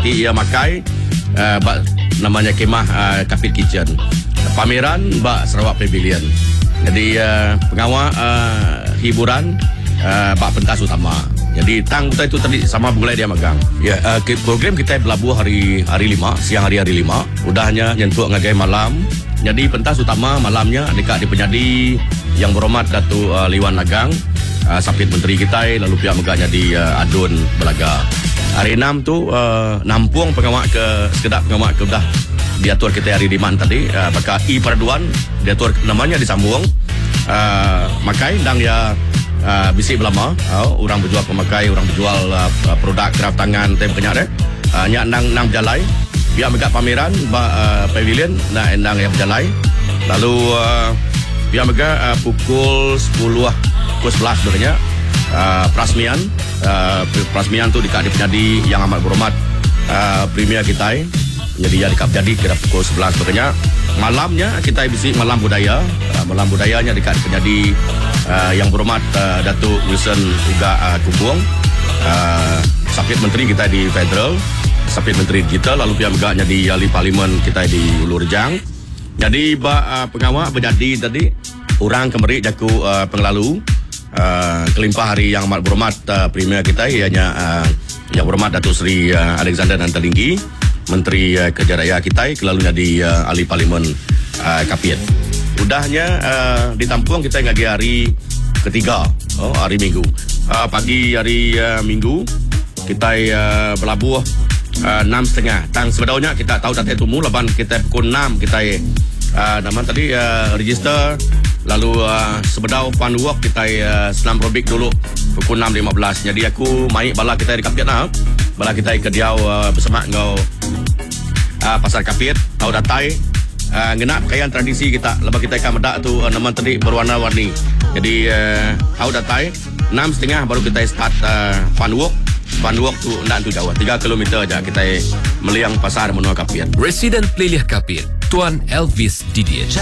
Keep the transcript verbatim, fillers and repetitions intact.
nanti ia makai uh, bak, namanya kemah uh, Kapit Kitchen. Pameran bak Sarawak Pavilion. Jadi uh, pengawal uh, hiburan uh, bak pentas utama. Jadi tang kita itu tadi sama bulai dia megang. Ya, uh, program kita berlabuh hari hari lima, siang hari hari lima. Udahnya nyentuh ngagai malam. Jadi pentas utama malamnya dekat di penyadi yang berhormat Datuk uh, Liwan Nagang, uh, Sapit Menteri kita, lalu pihak megaknya di uh, Adun Belaga. Hari enam tu uh, nampung pengawak ke sekedap pengawak ke dah diatur kita hari diman tadi, uh, bakal I Peraduan diatur namanya disambung. Uh, makai dang ya uh, bisik belama, uh, orang berjual pemakai, orang berjual uh, produk kraft tangan tem kenyak deh. Uh, nyak nang nang berjalai. Biar megak pameran ba, uh, pavilion nak endang yang berjalai. Lalu uh, biar megak uh, pukul sepuluh pukul sebelas sebenarnya uh, perasmian uh, perasmian tu dekat di penyadi yang amat berhormat uh, premier kita. Jadi ya dekat penyadi kira pukul sebelas sebenarnya. Malamnya kita bisi malam budaya. Uh, malam budayanya dekat penyadi uh, yang berhormat uh, Datuk Wilson juga uh, Kumbung. Uh, Sapit Menteri kita di Federal, Sapit Menteri kita, lalu pihak megaknya di ahli parlimen kita di Ulu Rejang. Jadi ba, uh, pengawal berjadi tadi orang kemerik jaku uh, penglalu uh, kelimpah hari yang amat berhormat uh, premier kita ianya uh, yang berhormat Datuk Seri uh, Alexander Nantalinggi, Menteri uh, Kerja Raya kita, kelalunya di uh, ahli parlimen uh, Kapit. Udahnya uh, ditampung kita ngagi hari ketiga, oh, hari Minggu. Uh, pagi hari uh, Minggu kita uh, berlabuh uh, enam setengah. Tang sebenarnya kita tahu data itu mula ban kita pukul enam kita uh, nama tadi uh, register. Lalu uh, sebedau fun walk kita uh, senam aerobik dulu pukul enam lima belas. Jadi aku main bala kita di Kapit nah. Bala kita ke Diau uh, bersama ngau uh, pasar Kapit, tahu datai. Uh, ngenak pakaian tradisi kita. Lepas kita akan medak tu uh, nama tadi berwarna-warni. Jadi uh, tahu datai enam setengah baru kita start uh, fun walk. Fun walk tu nak tu jauh tiga kilometer aja kita meliang pasar menua Kapit. Residen Peliliah Kapit, Tuan Elvis Didier.